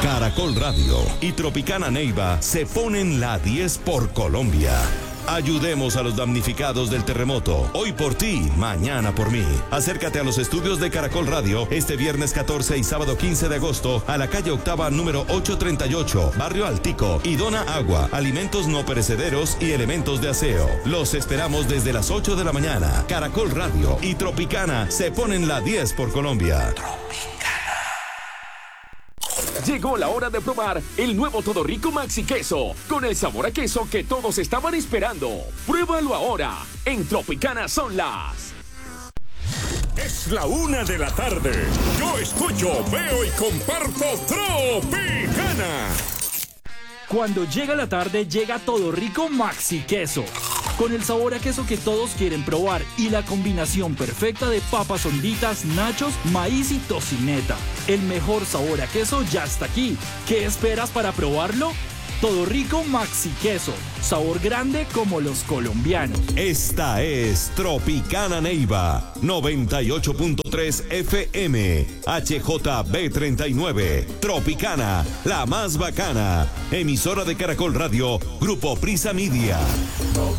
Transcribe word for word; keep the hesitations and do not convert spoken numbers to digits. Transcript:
Caracol Radio y Tropicana Neiva se ponen la diez por Colombia. Ayudemos a los damnificados del terremoto. Hoy por ti, mañana por mí. Acércate a los estudios de Caracol Radio este viernes catorce y sábado quince de agosto a la calle Octava número ochocientos treinta y ocho, Barrio Altico, y dona agua, alimentos no perecederos y elementos de aseo. Los esperamos desde las ocho de la mañana. Caracol Radio y Tropicana se ponen la diez por Colombia. Llegó la hora de probar el nuevo Todo Rico Maxi Queso, con el sabor a queso que todos estaban esperando. Pruébalo ahora. En Tropicana son las... Es la una de la tarde. Yo escucho, veo y comparto Tropicana. Cuando llega la tarde, llega Todo Rico Maxi Queso, con el sabor a queso que todos quieren probar y la combinación perfecta de papas honditas, nachos, maíz y tocineta. El mejor sabor a queso ya está aquí. ¿Qué esperas para probarlo? Todo Rico Maxi Queso, sabor grande como los colombianos. Esta es Tropicana Neiva, noventa y ocho punto tres F M, H J B treinta y nueve, Tropicana, la más bacana, emisora de Caracol Radio, Grupo Prisa Media.